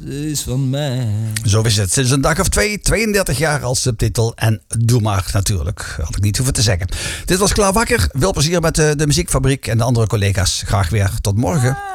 is van mij. Zo is het. Sinds een dag of 32 jaar als subtitel. En doe maar natuurlijk. Had ik niet hoeven te zeggen. Dit was Klaar Wakker. Veel plezier met de Muziekfabriek en de andere collega's. Graag weer tot morgen.